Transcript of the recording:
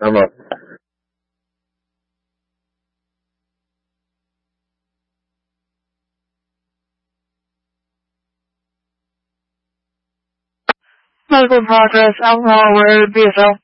ஆமா. Medical progress, alcohol, where it be so.